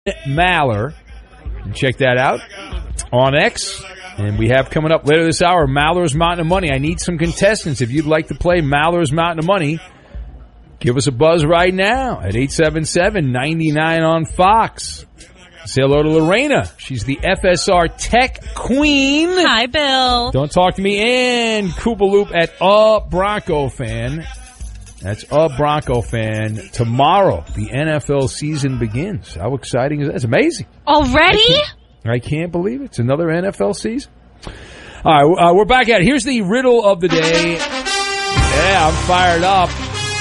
Maller. Check that out on X. And we have coming up later this hour, Maller's Mountain of Money. I need some contestants. If you'd like to play Maller's Mountain of Money, give us a buzz right now at 877-99 on Fox. Say hello to Lorena. She's the FSR Tech Queen. Hi, Bill. Don't talk to me. And Koopaloop at A Bronco Fan. That's A Bronco Fan. Tomorrow, the NFL season begins. How exciting is that? It's amazing. Already? I can't believe it. It's another NFL season. All right, we're back at it. Here's the riddle of the day. Yeah, I'm fired up.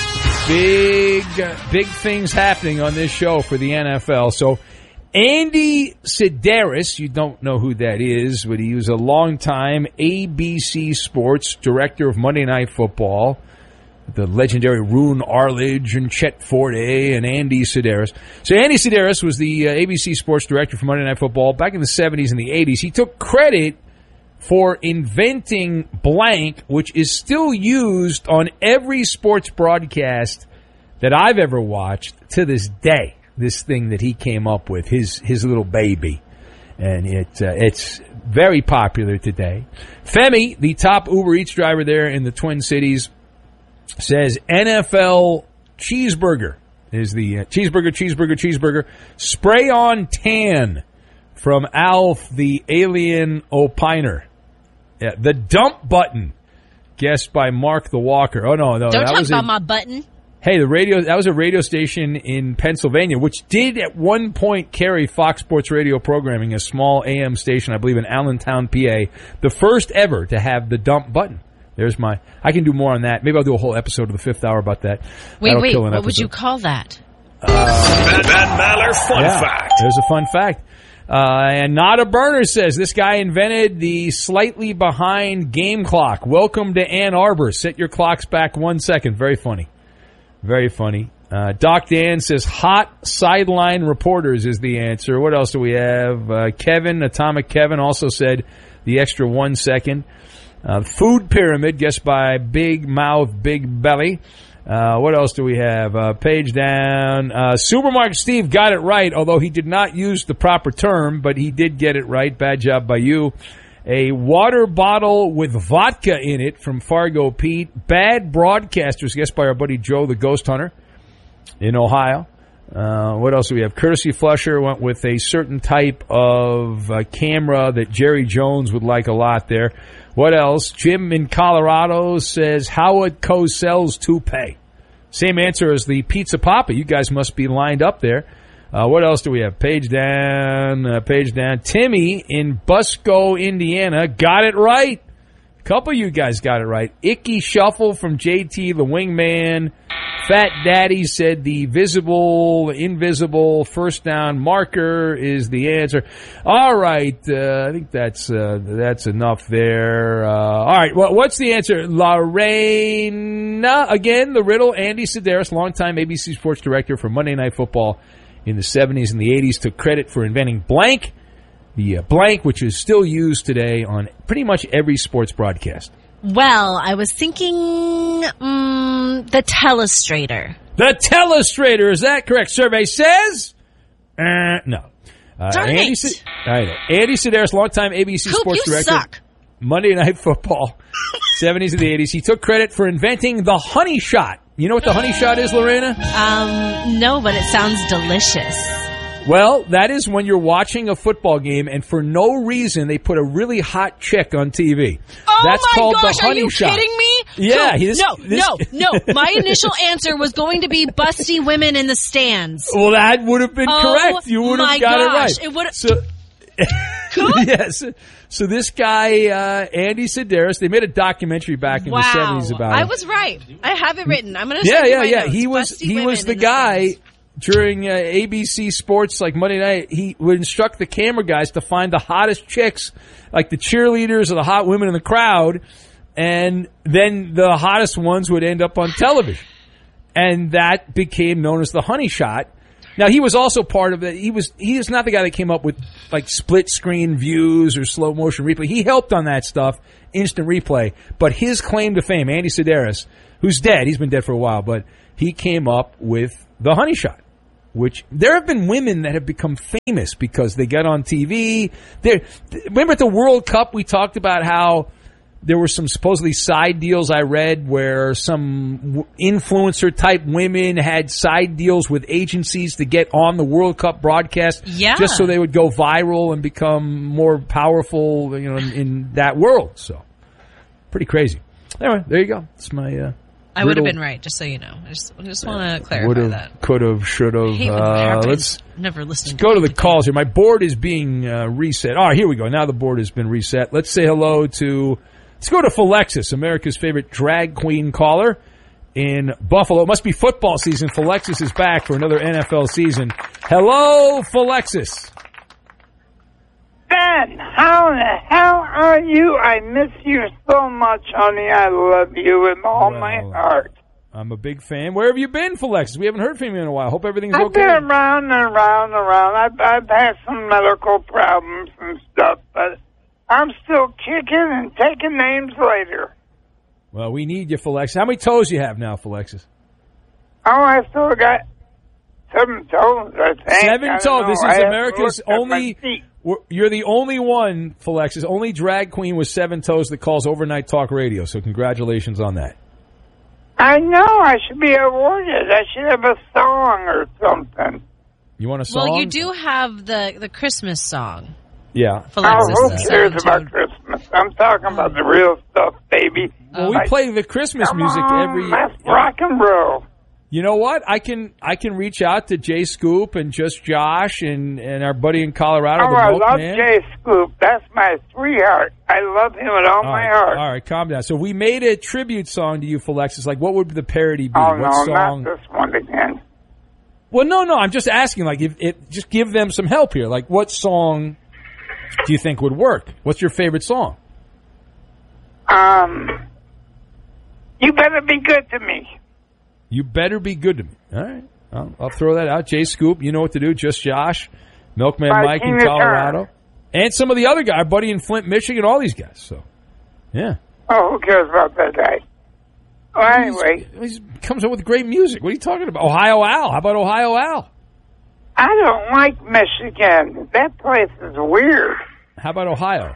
Big things happening on this show for the NFL. So, Andy Sidaris, you don't know who that is, but he was a longtime ABC Sports director of Monday Night Football. The legendary Roone Arledge and Chet Forte and Andy Sidaris. So Andy Sidaris was the ABC Sports director for Monday Night Football back in the 70s and the 80s. He took credit for inventing blank, which is still used on every sports broadcast that I've ever watched to this day. This thing that he came up with, his little baby. And it's very popular today. Femi, the top Uber Eats driver there in the Twin Cities, says NFL cheeseburger is the cheeseburger. Spray on tan from Alf, the alien opiner. Yeah, the dump button, guessed by Mark the Walker. Oh, no. Don't talk about my button. Hey, that was a radio station in Pennsylvania, which did at one point carry Fox Sports Radio programming, a small AM station, I believe in Allentown, PA, the first ever to have the dump button. I can do more on that. Maybe I'll do a whole episode of the Fifth Hour about that. Wait, what would you call that? Van Maller fun fact. There's a fun fact. And Not a Burner says, this guy invented the slightly behind game clock. Welcome to Ann Arbor. Set your clocks back 1 second. Very funny. Very funny. Doc Dan says hot sideline reporters is the answer. What else do we have? Atomic Kevin also said the extra 1 second. Food pyramid, guessed by Big Mouth, Big Belly. What else do we have? Page down. Supermarket Steve got it right, although he did not use the proper term, but he did get it right. Bad job by you. A water bottle with vodka in it from Fargo Pete. Bad broadcasters, guessed by our buddy Joe, the Ghost Hunter, in Ohio. What else do we have? Courtesy Flusher went with a certain type of camera that Jerry Jones would like a lot there. What else? Jim in Colorado says Howard Cosell's toupee. Same answer as the Pizza Papa. You guys must be lined up there. What else do we have? Page down. Timmy in Busco, Indiana, got it right. A couple of you guys got it right. Icky Shuffle from JT, the wingman. Fat Daddy said the invisible first down marker is the answer. All right. I think that's enough there. All right. Well, what's the answer? Lorena, again, the riddle. Andy Sidaris, longtime ABC Sports director for Monday Night Football in the 70s and the 80s, took credit for inventing blank, the blank, which is still used today on pretty much every sports broadcast. Well, I was thinking the telestrator. The telestrator, is that correct? Survey says no. Andy Sidaris, longtime ABC Sports director. Suck. Monday Night Football, 70s and the 80s. He took credit for inventing the honey shot. You know what the honey shot is, Lorena? No, but it sounds delicious. Well, that is when you're watching a football game and for no reason they put a really hot chick on TV. Oh, that's my called gosh, the honey shot. Are you kidding me? Yeah. No. My initial answer was going to be busty women in the stands. Well, that would have been correct. You would have got it right. It would have. So, yes. So this guy, Andy Sidaris, they made a documentary back in the 70s about him. I was right. I have it written. I'm going to Yeah. He was the guy during ABC Sports, like Monday night. He would instruct the camera guys to find the hottest chicks, like the cheerleaders or the hot women in the crowd, and then the hottest ones would end up on television. And that became known as the honey shot. Now, he was also part of it. He is not the guy that came up with like split screen views or slow motion replay. He helped on that stuff, instant replay. But his claim to fame, Andy Sidaris, who's dead, he's been dead for a while, but he came up with the honey shot, which there have been women that have become famous because they get on TV. Remember at the World Cup, we talked about how there were some supposedly side deals I read where some influencer type women had side deals with agencies to get on the World Cup broadcast, just so they would go viral and become more powerful, in that world. So pretty crazy. Anyway, there you go. It's my. I would have been right, just so you know. I just want to clarify that. Could have, should have. Let's never listen. Go to the calls here. My board is being reset. All right, here we go. Now the board has been reset. Let's say hello to. Let's go to Philexis, America's favorite drag queen caller in Buffalo. It must be football season. Philexis is back for another NFL season. Hello, Philexis. Ben, how the hell are you? I miss you so much, honey. I love you with all my heart. I'm a big fan. Where have you been, Philexis? We haven't heard from you in a while. Hope everything's okay. I've been around and around and around. I've had some medical problems and stuff, but I'm still kicking and taking names later. Well, we need you, Philexis. How many toes you have now, Philexis? Oh, I still got 7 toes, I think. 7 toes. This is America's only. You're the only one, Philexis, only drag queen with 7 toes that calls overnight talk radio. So congratulations on that. I know. I should be awarded. I should have a song or something. You want a song? Well, you do have the Christmas song. Yeah. Philexis, who cares about Christmas? I'm talking about the real stuff, baby. Well, we play the Christmas music every year. That's rock and roll. You know what? I can reach out to Jay Scoop and Just Josh and our buddy in Colorado. Oh, I love Jay Scoop. That's my sweetheart. I love him with all my heart. All right, calm down. So we made a tribute song to you, Philexis. Like, what would the parody be? Oh, what no, song? not this one again. Well, no. I'm just asking. Like, just give them some help here. Like, what song do you think would work? What's your favorite song? You better be good to me. You better be good to me. All right. I'll throw that out. Jay Scoop, you know what to do. Just Josh, Milkman Mike in Colorado. And some of the other guys, our buddy in Flint, Michigan, all these guys. So, yeah. Oh, who cares about that guy? Well, anyway. He comes up with great music. What are you talking about? Ohio Al. How about Ohio Al? I don't like Michigan. That place is weird. How about Ohio?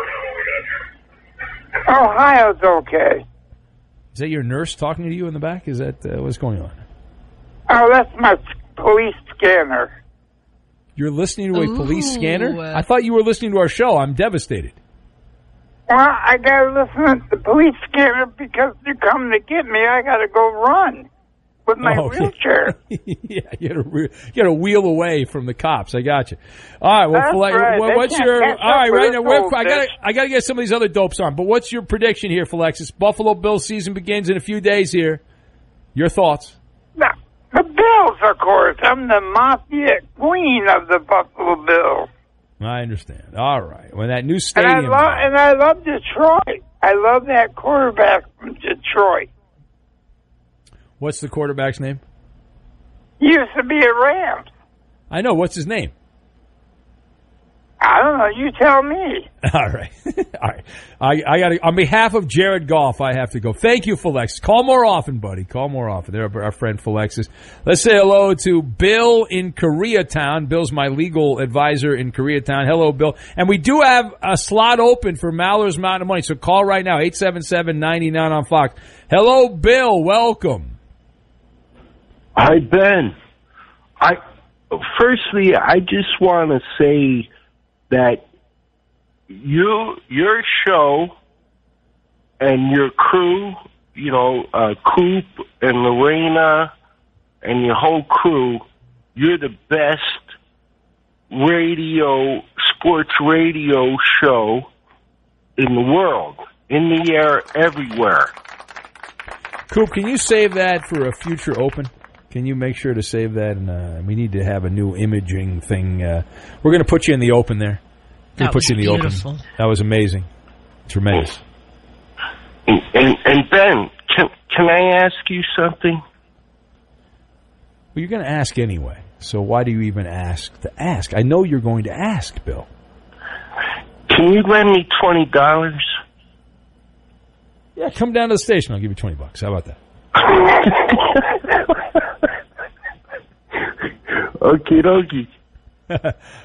Ohio's okay. Is that your nurse talking to you in the back? Is that what's going on? Oh, that's my police scanner. You're listening to a police scanner? I thought you were listening to our show. I'm devastated. Well, I got to listen to the police scanner because they're coming to get me. I got to go run with my wheelchair. Yeah, you got to wheel away from the cops. I got you. All right. Well, right. what's your? All right, right now. I got to get some of these other dopes on. But what's your prediction here, Philexis? Buffalo Bills season begins in a few days here. Your thoughts? No, the Bills, of course. I'm the mafia queen of the Buffalo Bills. I understand. All right. When that new stadium. And I love Detroit. I love that quarterback from Detroit. What's the quarterback's name? He used to be a Rams. I know. What's his name? I don't know. You tell me. All right. All right. I got to, on behalf of Jared Goff, I have to go. Thank you, Philexis. Call more often, buddy. Call more often. They're our friend Philexis. Let's say hello to Bill in Koreatown. Bill's my legal advisor in Koreatown. Hello, Bill. And we do have a slot open for Maller's Mountain of Money. So call right now, 877-99 on Fox. Hello, Bill. Welcome. Hi, Ben. Firstly, I just want to say that your show and your crew, Coop and Lorena and your whole crew, you're the best sports radio show in the world, in the air, everywhere. Coop, can you save that for a future open? Can you make sure to save that? And we need to have a new imaging thing. We're going to put you in the open there. That was beautiful. Open. That was amazing. Tremendous. And Ben, can I ask you something? Well, you're going to ask anyway. So why do you even ask to ask? I know you're going to ask, Bill. Can you lend me $20? Yeah, come down to the station. I'll give you $20. How about that? Okie dokie.